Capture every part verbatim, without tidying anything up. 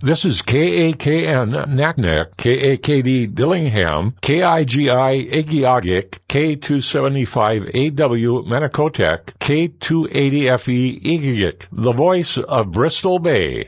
This is K A K N Naknek, K A K D Dillingham, K I G I Igiagik, K two seventy-five A W Manicotech, K two eighty F E Igiagik, the voice of Bristol Bay.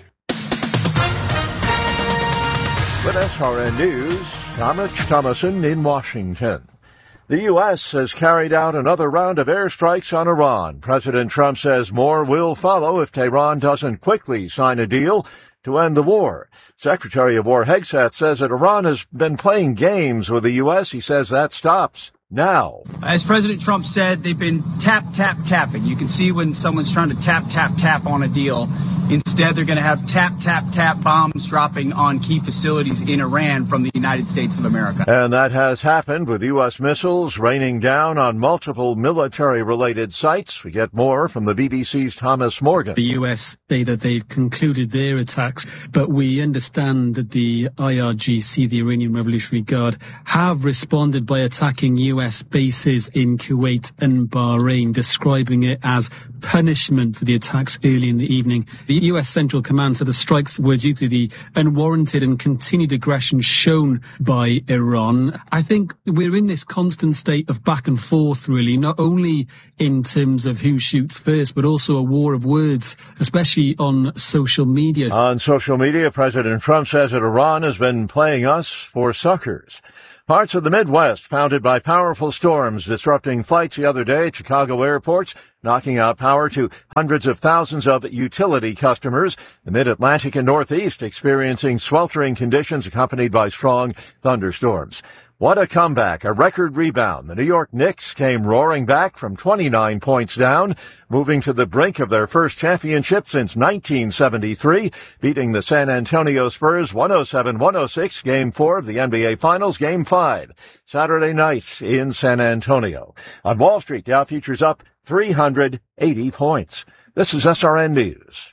With S R N News, I'm Rich Thomason in Washington. The U S has carried out another round of airstrikes on Iran. President Trump says more will follow if Tehran doesn't quickly sign a deal to end the war. Secretary of War Hegseth says that Iran has been playing games with the U S. He says that stops now. As President Trump said, they've been tap, tap, tapping. You can see when someone's trying to tap, tap, tap on a deal. Instead, they're going to have tap, tap, tap bombs dropping on key facilities in Iran from the United States of America. And that has happened with U S missiles raining down on multiple military-related sites. We get more from the B B C's Thomas Morgan. The U S say that they've concluded their attacks, but we understand that the I R G C, the Iranian Revolutionary Guard, have responded by attacking U S bases in Kuwait and Bahrain, describing it as punishment for the attacks early in the evening. The U S Central Command said the strikes were due to the unwarranted and continued aggression shown by Iran. I think we're in this constant state of back and forth, really, not only in terms of who shoots first, but also a war of words, especially on social media. On social media, President Trump says that Iran has been playing us for suckers. Parts of the Midwest pounded by powerful storms disrupting flights the other day at Chicago airports, knocking out power to hundreds of thousands of utility customers. The Mid-Atlantic and Northeast experiencing sweltering conditions accompanied by strong thunderstorms. What a comeback, a record rebound. The New York Knicks came roaring back from twenty-nine points down, moving to the brink of their first championship since nineteen seventy-three, beating the San Antonio Spurs one oh seven one oh six, Game four of the N B A Finals, Game five, Saturday night in San Antonio. On Wall Street, Dow futures up three hundred eighty points. This is S R N News.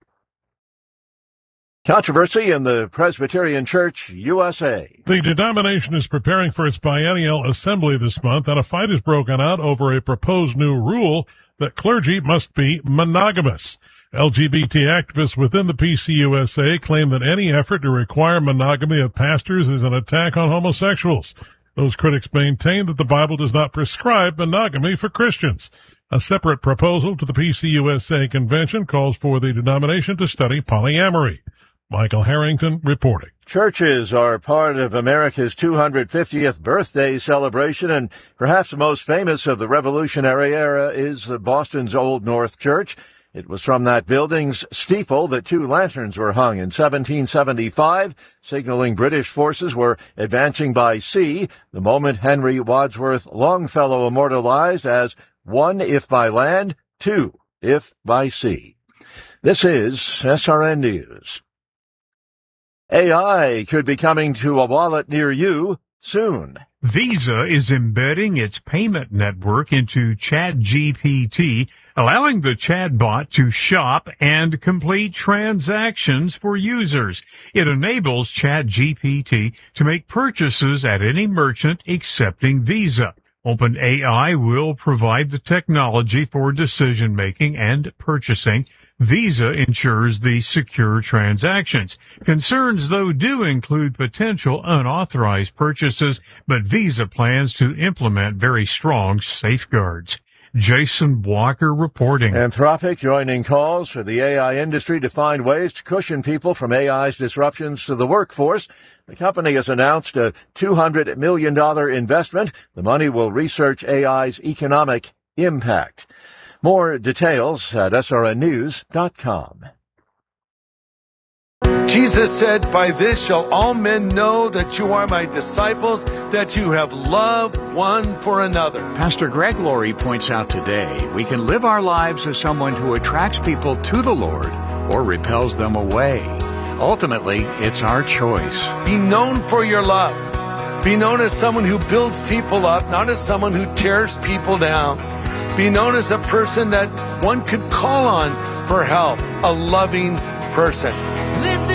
Controversy in the Presbyterian Church, U S A. The denomination is preparing for its biennial assembly this month, and a fight has broken out over a proposed new rule that clergy must be monogamous. L G B T activists within the P C U S A claim that any effort to require monogamy of pastors is an attack on homosexuals. Those critics maintain that the Bible does not prescribe monogamy for Christians. A separate proposal to the P C U S A convention calls for the denomination to study polyamory. Michael Harrington reporting. Churches are part of America's two hundred fiftieth birthday celebration, and perhaps the most famous of the Revolutionary era is Boston's Old North Church. It was from that building's steeple that two lanterns were hung in seventeen seventy-five, signaling British forces were advancing by sea, the moment Henry Wadsworth Longfellow immortalized as one if by land, two if by sea. This is S R N News. A I could be coming to a wallet near you soon. Visa is embedding its payment network into ChatGPT, allowing the chatbot to shop and complete transactions for users. It enables ChatGPT to make purchases at any merchant accepting Visa. OpenAI will provide the technology for decision-making and purchasing. Visa ensures the secure transactions. Concerns, though, do include potential unauthorized purchases, but Visa plans to implement very strong safeguards. Jason Walker reporting. Anthropic joining calls for the A I industry to find ways to cushion people from A I's disruptions to the workforce. The company has announced a two hundred million dollars investment. The money will research A I's economic impact. More details at S R N news dot com. Jesus said, "By this shall all men know that you are my disciples, that you have love one for another." Pastor Greg Laurie points out today we can live our lives as someone who attracts people to the Lord or repels them away. Ultimately, it's our choice. Be known for your love. Be known as someone who builds people up, not as someone who tears people down. Be known as a person that one could call on for help, a loving person. Listen.